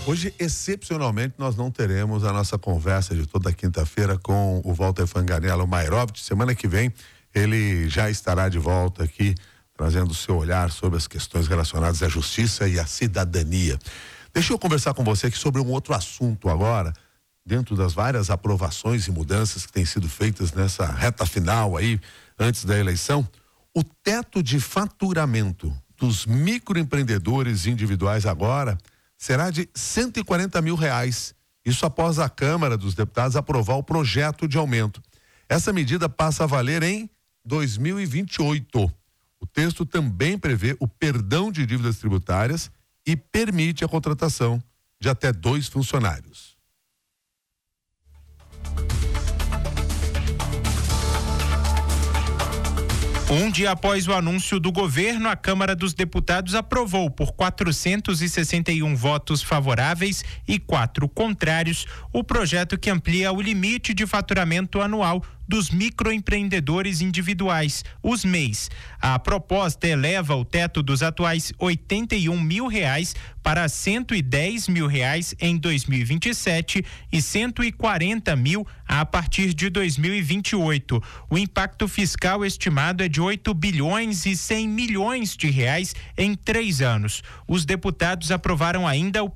Hoje, excepcionalmente, nós não teremos a nossa conversa de toda quinta-feira com o Walter Fanganello Mairovich. Semana que vem, ele já estará de volta aqui, trazendo o seu olhar sobre as questões relacionadas à justiça e à cidadania. Deixa eu conversar com você aqui sobre um outro assunto agora, dentro das várias aprovações e mudanças que têm sido feitas nessa reta final aí, antes da eleição. O teto de faturamento dos microempreendedores individuais agora será de R$140 mil. Isso após a Câmara dos Deputados aprovar o projeto de aumento. Essa medida passa a valer em 2028. O texto também prevê o perdão de dívidas tributárias e permite a contratação de até 2 funcionários. Um dia após o anúncio do governo, a Câmara dos Deputados aprovou por 461 votos favoráveis e 4 contrários o projeto que amplia o limite de faturamento anual dos microempreendedores individuais, os MEIs. A proposta eleva o teto dos atuais R$81 mil para R$110 mil em 2027 e R$140 mil a partir de 2028. O impacto fiscal estimado é de R$8 bilhões e 100 milhões em 3 anos. Os deputados aprovaram ainda o